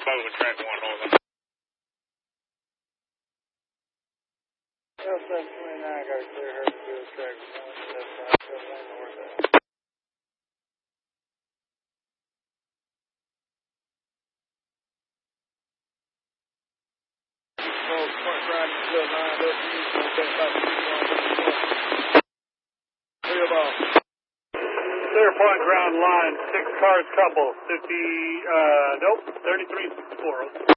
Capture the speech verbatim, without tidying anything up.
moving, track one, over. L seven twenty-nine, got a clear her to do track one, left side, seven one north. Oh, point right, still lined up, you can get back to one. Clear ball. Clear point ground line, six cars couple, fifty, uh, nope, thirty-three four.